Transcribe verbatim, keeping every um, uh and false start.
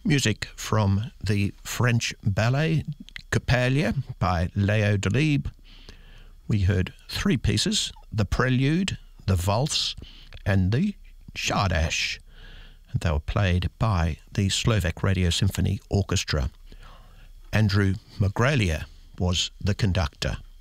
Music from the French ballet Coppelia by Leo Delibes. We heard three pieces: the Prelude, the Valse, and the Czardas. And they were played by the Slovak Radio Symphony Orchestra. Andrew Megrelier was the conductor.